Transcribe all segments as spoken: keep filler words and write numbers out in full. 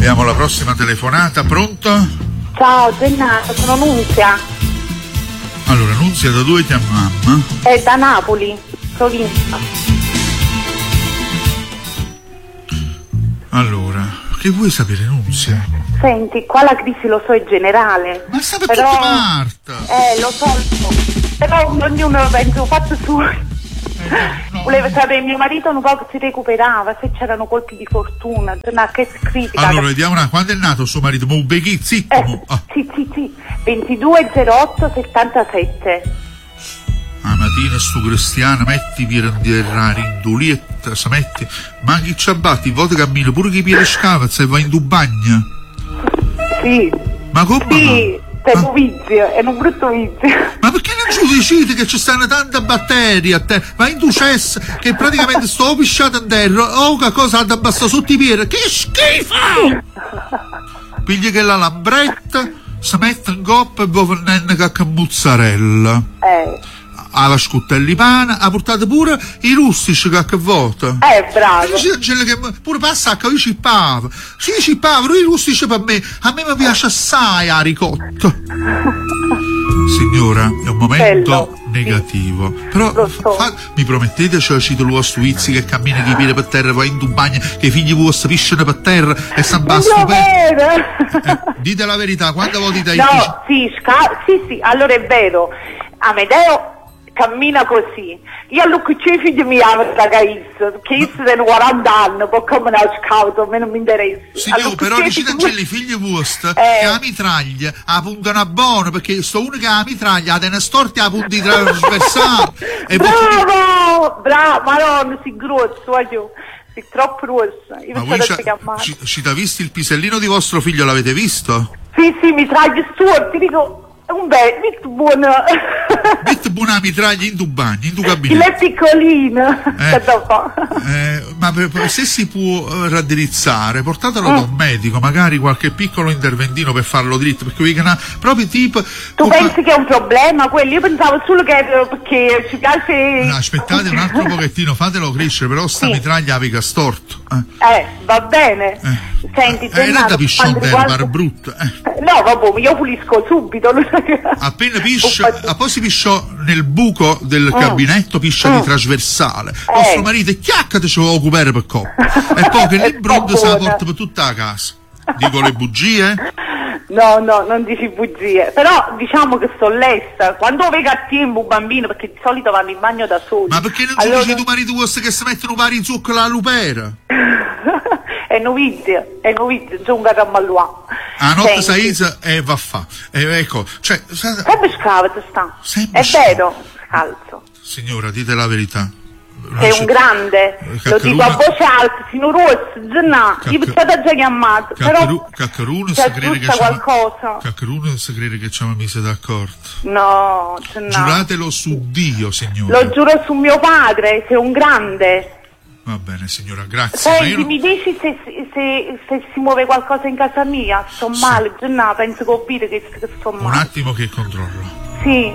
Abbiamo la prossima telefonata, pronto? Ciao Gennaro, sono Nunzia. Allora, Nunzia, da dove chiamiamo? È da Napoli, provincia. Allora, che vuoi sapere, Nunzia? Senti, qua la crisi lo so è generale. Ma sta per però... tutta Marta! Eh, lo so, lo so. Però ognuno penso fatto suo. No. Volevo sapere, mio marito un po' si recuperava, se c'erano colpi di fortuna, ma che critica. Allora, vediamo una, quando è nato suo marito? Mo beghi, zitto. Eh, ah. Sì, sì, sì, ventidue zero otto settantasette. La mattina sto cristiano, metti per andirare in dulietta, se metti, ma chi ci abbatti, volte cammino pure chi piede scava, se va in tu bagna. Sì. Ma come? Sì. È un vizio, è un brutto vizio. Ma perché non giudicite che ci stanno tante batterie a terra? Ma in tu cesso che praticamente sto pisciato in terra, oh che cosa da basta sotto i piedi, che schifo! Pigli che la lambretta, si mette in coppa e poi venne che mozzarella. Eh. Alla scuttelli pana, ha portato pure i rustici che vota. Eh, bravo. E che pure passa che io cippavo. Sì, cippavo, i rustici per me. A me mi piace assai la ricotta. Signora, è un momento Bello. negativo. Sì. Però so. fa, mi promettete, cioè, cito il vostro vizzi che cammina chi piede per terra, va in bagno, che i figli vostri pisciano per terra e stanno basso per eh, dite la verità, quando voti dai No, figli... sì, sca- sì, sì, allora è vero. Amedeo cammina così. Io a lui c'è i figli mi hanno da caizzo, che io sono quaranta anni, poi come ne ho scauto, a me non mi interessa. Signor, però dicete i figli vostri eh. che la mitraglia la puntano a buono, perché sto uno che ha la mitraglia la tiene storti a punti trasversali. Bravo, bravo, madonna, si grosso, voglio. Sei troppo rossa. Io ma voi ci, ci t'ha visto il pisellino di vostro figlio, l'avete visto? Sì, sì, mitraglia storti, dico... Un bel, molto buono. Metti buona mitraglia in tu bagno, in tu gabinetto. Il è piccolino. Eh, eh, ma per, per, se si può raddrizzare, portatelo mm. da un medico, magari qualche piccolo interventino per farlo dritto, perché vi canà, proprio tipo... Tu come... pensi che è un problema quello? Io pensavo solo che perché ci piace... No, aspettate un altro pochettino, fatelo crescere, però sta sì. mitraglia la pica storto. Eh. eh, va bene. Eh. Senti, eh, è nata piscione riguarda... brutto. Eh. No, vabbè, io pulisco subito. Appena piscia, poi si pisciò nel buco del mm. gabinetto, piscia mm. di trasversale. Eh. Vostro marito è chiaccate ce lo occupare per coppa. E poi che il brodo se la porta per tutta la casa. Dico le bugie? No, no, non dici bugie. Però diciamo che sto lesta. Quando vedo a tempo un bambino, perché di solito vanno in bagno da soli. Ma perché non allora... dici tu marito vostro che si mettono pari in zucchero alla lupera? È novizio, è novizio, giunga a Malua. A notte saisa e va a fa. E ecco, cioè... Sempre scavate sta. Sempre è vero, scalzo. Signora, dite la verità. Sei un grande, Caccaruna, lo dico a voce alta, sino rosso, già io pensate già chiamato, però Caccaruna si crede che qualcosa. Caccaruna si crede che ci hanno messo d'accordo. No, no. Giuratelo su Dio, signora. Lo giuro su mio padre, sei un grande. Va bene, signora, grazie. Senti, non... mi dici se, se, se si muove qualcosa in casa mia? Sto sì. male, già penso che ho capito che, che sto male. Un attimo che controllo. Sì.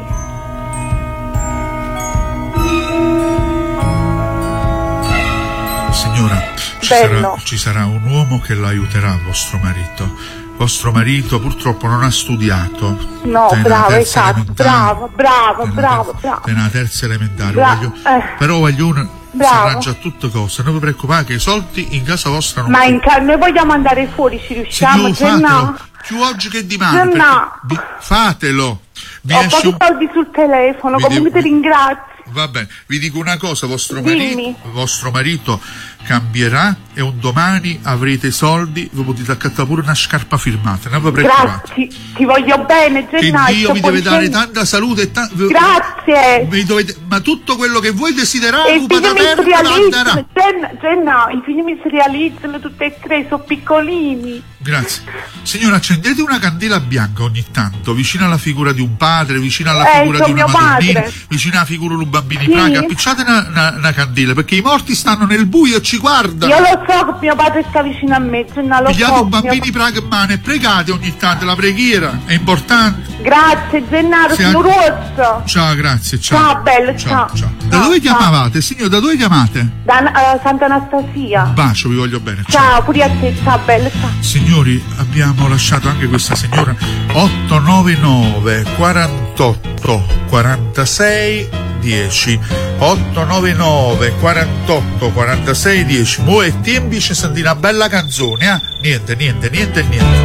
Signora, ci sarà, ci sarà un uomo che l'aiuterà, vostro marito. Vostro marito purtroppo non ha studiato. No, bravo, esatto, bravo, bravo, bravo, bravo. È una terza elementare, Bra- voglio, eh. però voglio una... Bravo. Si arrangia a tutte cose, non vi preoccupate che i soldi in casa vostra non... Ma in ca- noi vogliamo andare fuori, ci riusciamo? Signor, fatelo, no. Più oggi che domani, no. vi, fatelo. Vi Ho pochi un... soldi sul telefono, vi comunque devo... ti ringrazio. Va bene, vi dico una cosa, vostro marito, vostro marito cambierà e un domani avrete i soldi, vi potete accattare pure una scarpa firmata, non vi preoccupate. Grazie, ti voglio bene, Gennaro. Che Dio vi deve dare tanta salute e ta- Grazie. Vi dovete... ma tutto quello che voi desiderate, i figli mi si realizzano, Gennaro, i figli mi si realizzano tutti e tre, sono piccolini. Grazie. Signora, accendete una candela bianca ogni tanto, vicino alla figura di un padre, vicino alla eh, figura di una madonnina, padre. vicino alla figura di un bambino in sì. Praga, appicciate una, una, una candela, perché i morti stanno nel buio e ci guardano. Io lo so che mio padre sta vicino a me, Gennaro, lo Pigliate so. bambini mio... pragmane e pregate ogni tanto, la preghiera è importante. Grazie Gennaro, Sì, sono anche- rosso. Ciao, grazie, ciao. Ciao, bello, ciao. Da Ciao, dove ciao. chiamavate, signor? Da dove chiamate? Da eh, Santa Anastasia. Un bacio, vi voglio bene. Ciao, pure a te, ciao bello, ciao. Signori, abbiamo lasciato anche questa signora. Otto nove nove quarantotto quarantasei dieci. Otto nove nove quarantotto quarantasei dieci. Mo' è tempo ci sentire una bella canzone, eh? Niente, niente, niente, niente.